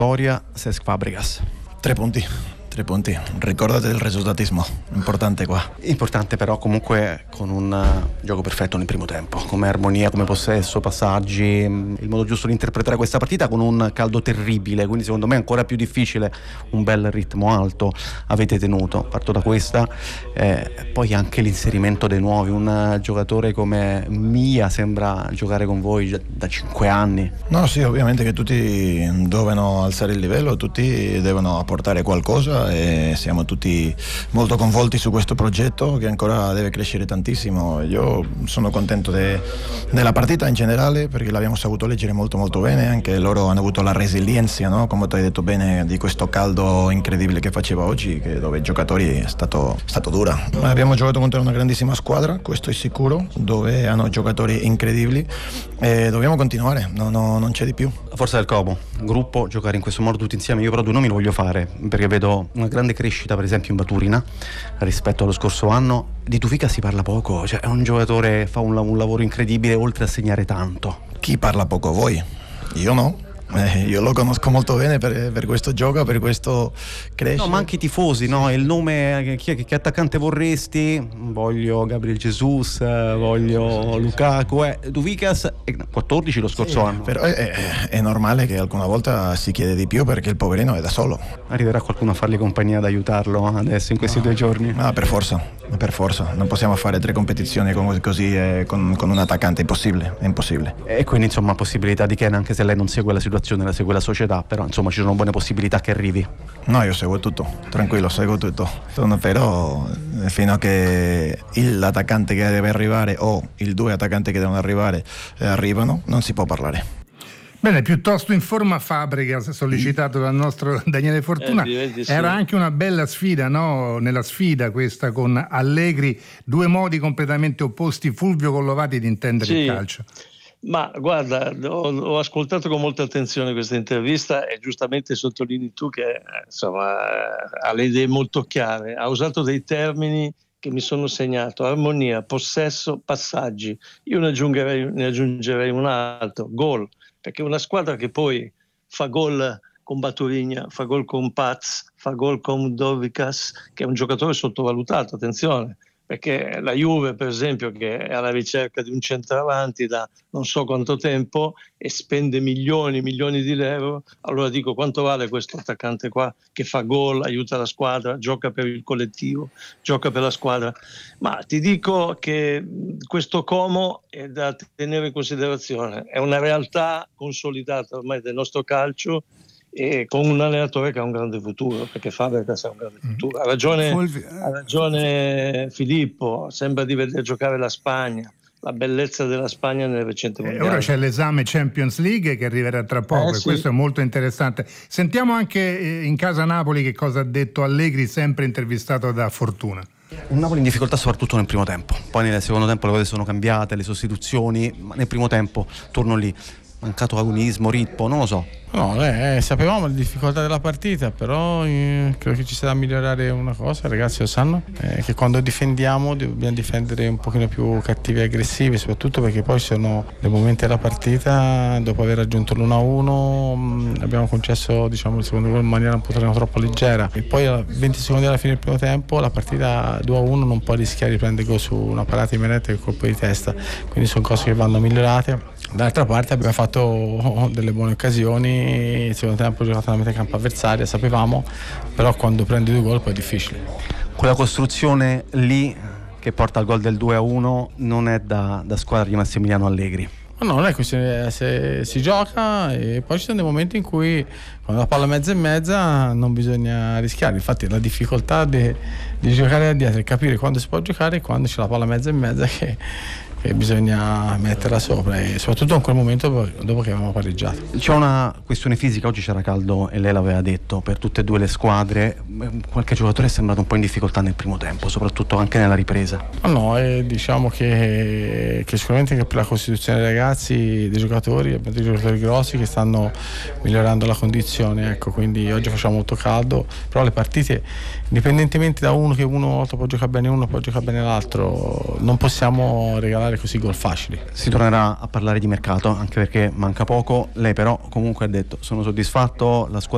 Storia, Cesc Fabregas. 3 punti. 3 punti, ricordate del risultatismo, importante qua. Importante però comunque con un gioco perfetto nel primo tempo, come armonia, come possesso, passaggi, il modo giusto di interpretare questa partita con un caldo terribile, quindi secondo me è ancora più difficile, un bel ritmo alto avete tenuto, parto da questa, poi anche l'inserimento dei nuovi, un giocatore come Mia sembra giocare con voi già da 5 anni. No, sì, ovviamente che tutti devono alzare il livello, tutti devono apportare qualcosa e siamo tutti molto coinvolti su questo progetto che ancora deve crescere tantissimo. Io sono contento della partita in generale perché l'abbiamo saputo leggere molto molto bene, anche loro hanno avuto la resilienza, no? Come tu hai detto bene, di questo caldo incredibile che faceva oggi, che dove i giocatori è stato dura. Abbiamo giocato contro una grandissima squadra, questo è sicuro, dove hanno giocatori incredibili e dobbiamo continuare, non c'è di più. La forza del Como, gruppo, giocare in questo modo tutti insieme. Io però 2 nomi li voglio fare perché vedo una grande crescita per esempio in Baturina rispetto allo scorso anno. Di Tufica si parla poco, cioè è un giocatore, fa un lavoro incredibile oltre a segnare tanto. Chi parla poco? Voi? Io no. Io lo conosco molto bene per questo gioco, per questo cresce. No, ma anche i tifosi, no? Il nome, che attaccante vorresti? Voglio Gabriel Jesus, voglio Lukaku, Duvikas, 14 lo scorso anno. Però è normale che alcuna volta si chiede di più perché il poverino è da solo. Arriverà qualcuno a fargli compagnia ad aiutarlo adesso in questi 2 giorni? Ah, per forza, non possiamo fare 3 competizioni così con un attaccante, è impossibile. E quindi insomma possibilità di Ken, anche se lei non segue la situazione, la segue la società, però insomma ci sono buone possibilità che arrivi. No, io seguo tutto, tranquillo, seguo tutto. Però fino a che l'attaccante che deve arrivare o i 2 attaccanti che devono arrivare arrivano, non si può parlare. Bene, piuttosto in forma Fabregas, sollecitato dal nostro Daniele Fortuna. Sì. Era anche una bella sfida, no? Nella sfida questa con Allegri, 2 modi completamente opposti, Fulvio Collovati, di intendere il calcio. Ma guarda, ho ascoltato con molta attenzione questa intervista e giustamente sottolinei tu che insomma ha le idee molto chiare, ha usato dei termini che mi sono segnato: armonia, possesso, passaggi. Io ne aggiungerei un altro: gol, perché una squadra che poi fa gol con Baturigna, fa gol con Paz, fa gol con Dovikas, che è un giocatore sottovalutato, attenzione, perché la Juve per esempio, che è alla ricerca di un centravanti da non so quanto tempo e spende milioni di euro, allora dico, quanto vale questo attaccante qua che fa gol, aiuta la squadra, gioca per il collettivo, gioca per la squadra? Ma ti dico che questo Como è da tenere in considerazione, è una realtà consolidata ormai del nostro calcio e con un allenatore che ha un grande futuro, perché Fabregas ha un grande futuro. Ha ragione Filippo, sembra di vedere giocare la Spagna, la bellezza della Spagna nel recente mondiale. Ora c'è l'esame Champions League che arriverà tra poco, e questo è molto interessante. Sentiamo anche in casa Napoli che cosa ha detto Allegri, sempre intervistato da Fortuna. Un Napoli in difficoltà soprattutto nel primo tempo, poi nel secondo tempo le cose sono cambiate, le sostituzioni, ma nel primo tempo torno lì, mancato agonismo, ritmo, non lo so. No, sapevamo le difficoltà della partita, però credo che ci sia da migliorare una cosa, i ragazzi lo sanno, che quando difendiamo dobbiamo difendere un pochino più cattivi e aggressivi, soprattutto perché poi sono dei momenti della partita, dopo aver raggiunto l'1-1 abbiamo concesso il secondo gol in maniera un po' troppo leggera, e poi a 20 secondi alla fine del primo tempo la partita 2-1 non può rischiare di prendere gol su una parata di Menetta e il colpo di testa, quindi sono cose che vanno migliorate. D'altra parte abbiamo fatto delle buone occasioni, il secondo tempo giocato alla metà campo avversaria, sapevamo, però quando prendi 2 gol poi è difficile. Quella costruzione lì che porta al gol del 2-1 non è da squadra di Massimiliano Allegri. No, non è questione, se si gioca, e poi ci sono dei momenti in cui quando la palla è mezza e mezza non bisogna rischiare. Infatti la difficoltà di giocare da dietro è capire quando si può giocare e quando c'è la palla mezza e mezza che bisogna metterla sopra, e soprattutto in quel momento dopo che avevamo pareggiato. C'è una questione fisica, oggi c'era caldo e lei l'aveva detto, per tutte e 2 le squadre. Qualche giocatore è sembrato un po' in difficoltà nel primo tempo, soprattutto anche nella ripresa. No, diciamo che sicuramente che per la costituzione dei ragazzi, dei giocatori grossi che stanno migliorando la condizione, ecco, quindi oggi facciamo molto caldo, però le partite, indipendentemente da uno volta può giocare bene uno, può giocare bene l'altro, non possiamo regalare così gol facili. Si tornerà a parlare di mercato, anche perché manca poco. Lei però comunque ha detto: sono soddisfatto, la squadra